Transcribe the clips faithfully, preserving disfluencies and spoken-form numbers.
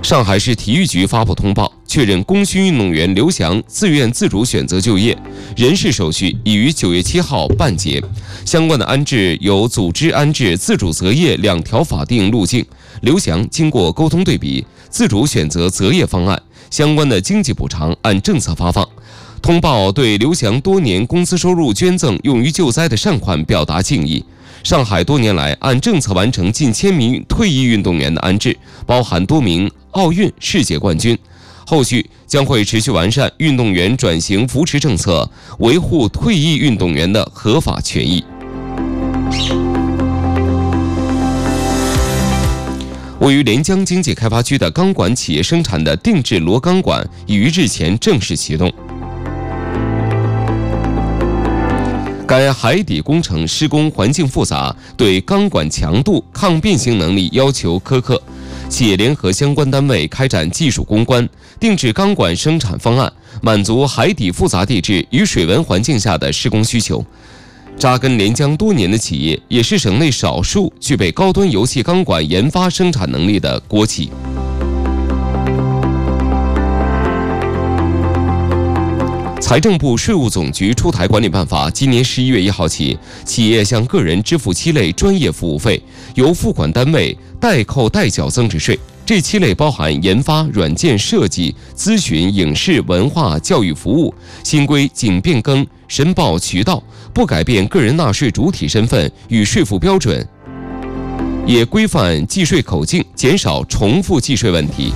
上海市体育局发布通报，确认功勋运动员刘翔自愿自主选择就业，人事手续已于九月七号办结。相关的安置有组织安置、自主择业两条法定路径。刘翔经过沟通对比，自主选择择业方案，相关的经济补偿按政策发放。通报对刘翔多年工资收入捐赠用于救灾的善款表达敬意。上海多年来按政策完成近千名退役运动员的安置，包含多名奥运、世界冠军。后续将会持续完善运动员转型扶持政策，维护退役运动员的合法权益。位于连江经济开发区的钢管企业生产的定制螺钢管已于日前正式启动。该海底工程施工环境复杂，对钢管强度、抗变形能力要求苛刻。企业联合相关单位开展技术攻关，定制钢管生产方案，满足海底复杂地质与水文环境下的施工需求。扎根连江多年的企业，也是省内少数具备高端油气钢管研发生产能力的国企。财政部、税务总局出台管理办法，今年十一月一号起，企业向个人支付七类专业服务费，由付款单位代扣代缴增值税。这七类包含研发、软件设计、咨询、影视、文化、教育服务。新规仅变更申报渠道，不改变个人纳税主体身份与税负标准，也规范计税口径，减少重复计税问题。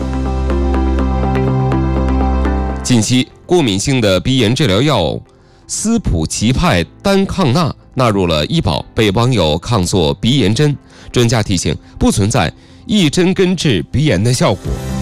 近期，过敏性的鼻炎治疗药斯普齐派单抗钠纳入了医保，被网友抗作鼻炎针。专家提醒，不存在一针根治鼻炎的效果。